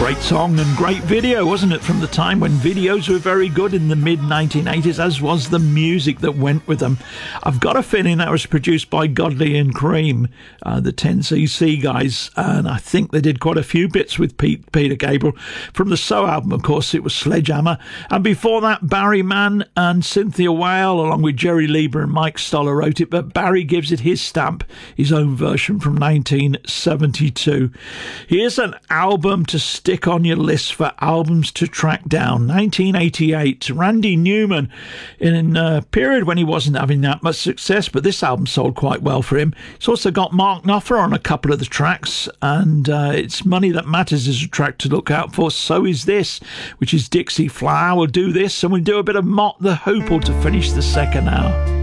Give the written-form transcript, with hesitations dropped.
Great song and great video, wasn't it? From the time when videos were very good in the mid-1980s, as was the music that went with them. I've got a feeling that was produced by Godley and Cream, the 10cc guys, and I think they did quite a few bits with Peter Gabriel. From the So album, of course, it was Sledgehammer. And before that, Barry Mann and Cynthia Weil, along with Jerry Lieber and Mike Stoller, wrote it, but Barry gives it his stamp, his own version from 1972. Here's an album to stick on your list for albums to track down. 1988, Randy Newman, in a period when he wasn't having that much success, but this album sold quite well for him. It's also got Mark Knopfler on a couple of the tracks, and It's Money That Matters is a track to look out for. So is this, which is Dixie Flower. We'll do this, and we'll do a bit of Mott the Hoople to finish the second hour.